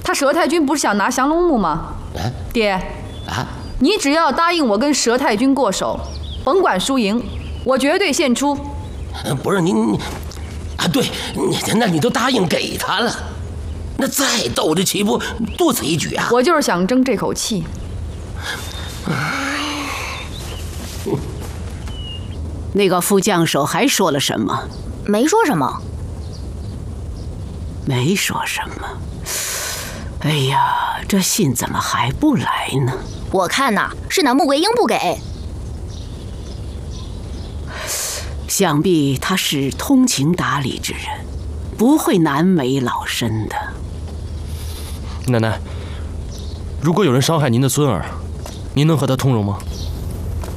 他佘太君不是想拿降龙木吗？爹啊，你只要答应我跟佘太君过手，甭管输赢，我绝对献出。 不是您啊，对，那你都答应给他了，那再斗着起步，多此一举啊！ 我就是想争这口气。 那个副将手还说了什么？ 没说什么。 没说什么。哎呀，这信怎么还不来呢？ 我看呐，是那穆桂英不给。 想必他是通情达理之人，不会难为老身的。 奶奶，如果有人伤害您的孙儿，您能和他通融吗？